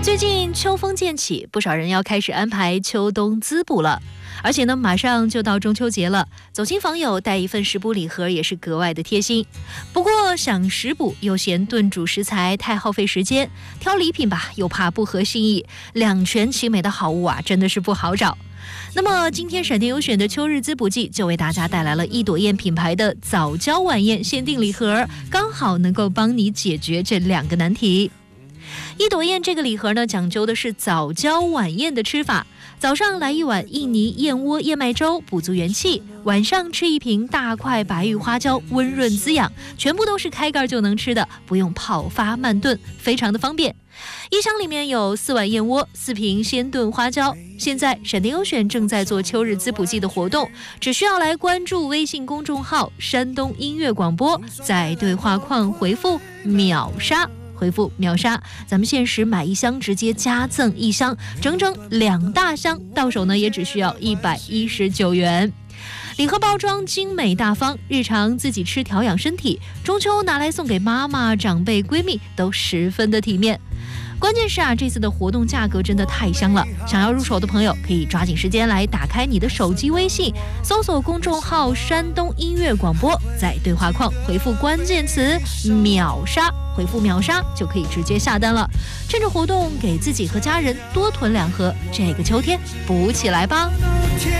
最近秋风渐起，不少人要开始安排秋冬滋补了。而且呢，马上就到中秋节了，走亲访友带一份食补礼盒也是格外的贴心。不过想食补又嫌炖煮食材太耗费时间，挑礼品吧又怕不合心意，两全其美的好物啊真的是不好找。那么今天闪电优选的秋日滋补季就为大家带来了一朵雁品牌的早教晚宴限定礼盒，刚好能够帮你解决这两个难题。一朵雁这个礼盒呢，讲究的是早教晚宴的吃法。早上来一碗印尼燕窝燕麦粥，补足元气；晚上吃一瓶大块白玉花椒，温润滋养。全部都是开盖就能吃的，不用泡发慢炖，非常的方便。一箱里面有4碗燕窝，4瓶鲜炖花椒。现在闪电优选正在做秋日滋补季的活动，只需要来关注微信公众号山东音乐广播，在对话框回复秒杀，回复秒杀，咱们限时买1箱直接加赠1箱，整整2大箱，到手呢也只需要119元。礼盒包装精美大方，日常自己吃调养身体，中秋拿来送给妈妈、长辈、闺蜜都十分的体面。关键是这次的活动价格真的太香了，想要入手的朋友可以抓紧时间来打开你的手机微信，搜索公众号山东音乐广播，在对话框回复关键词秒杀，回复秒杀就可以直接下单了。趁着活动给自己和家人多囤2盒，这个秋天补起来吧。